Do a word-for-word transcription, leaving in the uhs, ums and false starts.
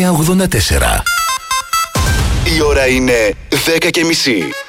ογδόντα τέσσερα. Η ώρα είναι δέκα και μισή.